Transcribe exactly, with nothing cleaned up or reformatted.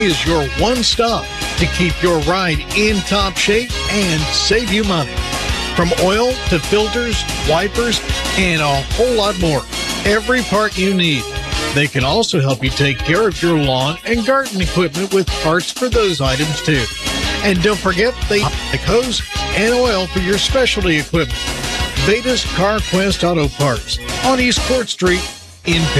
is your one stop to keep your ride in top shape and save you money. From oil to filters, wipers, and a whole lot more. Every part you need. They can also help you take care of your lawn and garden equipment with parts for those items too. And don't forget, they like hose and oil for your specialty equipment. Veda's CarQuest Auto Parts on East Court Street in